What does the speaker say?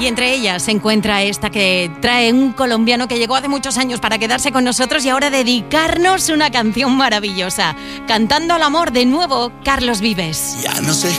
Y entre ellas se encuentra esta que trae un colombiano que llegó hace muchos años para quedarse con nosotros y ahora dedicarnos una canción maravillosa. Cantando al amor de nuevo, Carlos Vives. Ya no sé